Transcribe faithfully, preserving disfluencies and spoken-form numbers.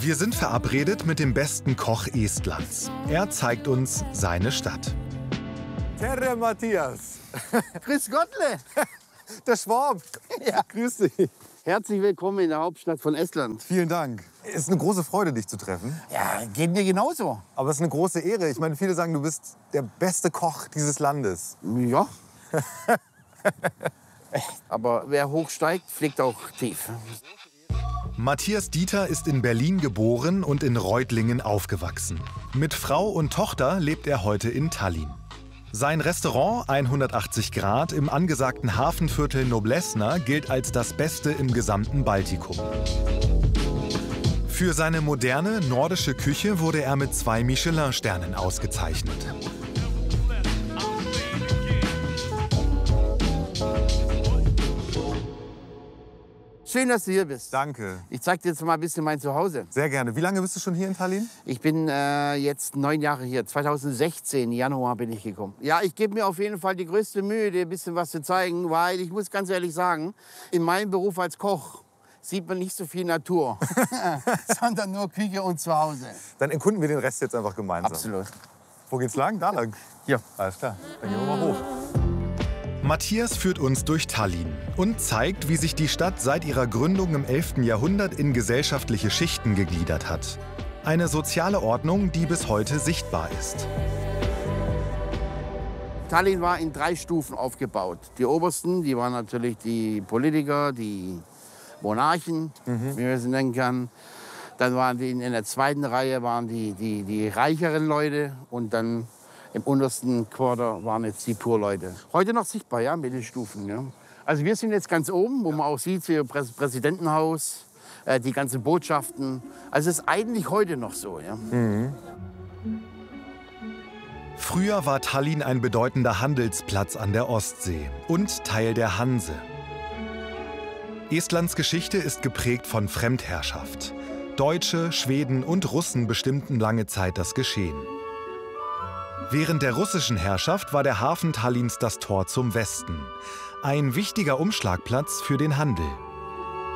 Wir sind verabredet mit dem besten Koch Estlands. Er zeigt uns seine Stadt. Terre Matthias. Grüß Gottle. Der Schwab. Ja. Grüß dich. Herzlich willkommen in der Hauptstadt von Estland. Vielen Dank. Es ist eine große Freude, dich zu treffen. Ja, geht mir genauso. Aber es ist eine große Ehre. Ich meine, viele sagen, du bist der beste Koch dieses Landes. Ja. Aber wer hoch steigt, fliegt auch tief. Matthias Dieter ist in Berlin geboren und in Reutlingen aufgewachsen. Mit Frau und Tochter lebt er heute in Tallinn. Sein Restaurant hundertachtzig Grad im angesagten Hafenviertel Noblessner gilt als das Beste im gesamten Baltikum. Für seine moderne nordische Küche wurde er mit zwei Michelin-Sternen ausgezeichnet. Schön, dass du hier bist. Danke. Ich zeig dir jetzt mal ein bisschen mein Zuhause. Sehr gerne. Wie lange bist du schon hier in Tallinn? Ich bin äh, jetzt neun Jahre hier. zweitausendsechzehn, Januar bin ich gekommen. Ja, ich gebe mir auf jeden Fall die größte Mühe, dir ein bisschen was zu zeigen, weil ich muss ganz ehrlich sagen, in meinem Beruf als Koch sieht man nicht so viel Natur, sondern nur Küche und Zuhause. Dann erkunden wir den Rest jetzt einfach gemeinsam. Absolut. Wo geht's lang? Da lang? Ja. Alles klar. Dann gehen wir mal hoch. Matthias führt uns durch Tallinn und zeigt, wie sich die Stadt seit ihrer Gründung im elften Jahrhundert in gesellschaftliche Schichten gegliedert hat. Eine soziale Ordnung, die bis heute sichtbar ist. Tallinn war in drei Stufen aufgebaut. Die obersten, die waren natürlich die Politiker, die Monarchen, mhm. wie man sie nennen kann. Dann waren die in der zweiten Reihe waren die, die, die reicheren Leute und dann im untersten Quarter waren jetzt die Purleute. Heute noch sichtbar, ja, Mittelstufen. Ja. Also wir sind jetzt ganz oben, wo man auch sieht, für Prä Präsidentenhaus, äh, die ganzen Botschaften. Also es ist eigentlich heute noch so. Ja. Mhm. Früher war Tallinn ein bedeutender Handelsplatz an der Ostsee und Teil der Hanse. Estlands Geschichte ist geprägt von Fremdherrschaft. Deutsche, Schweden und Russen bestimmten lange Zeit das Geschehen. Während der russischen Herrschaft war der Hafen Tallinns das Tor zum Westen. Ein wichtiger Umschlagplatz für den Handel.